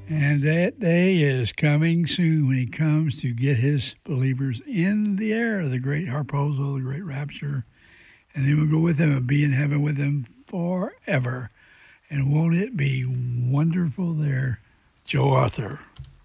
And that day is coming soon when he comes to get his believers in the air, the great harpazo, the great rapture. And they will go with him and be in heaven with him forever. And won't it be wonderful there? Joe Arthur.